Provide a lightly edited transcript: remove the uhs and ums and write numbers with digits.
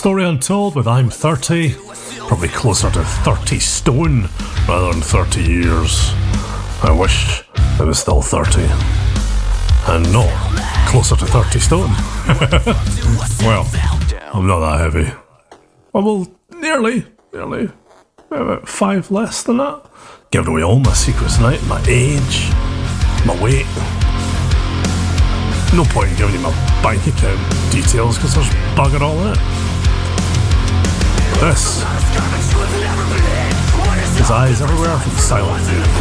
Story Untold with I'm 30, probably closer to 30 stone rather than 30 years. I wish I was still 30 and not closer to 30 stone. Well, I'm not that heavy. Well, nearly. About 5 less than that. Giving away all my secrets tonight, my age, my weight. No point in giving you my bank account details because there's bugger all in it. This is Eyes Everywhere from Silent View.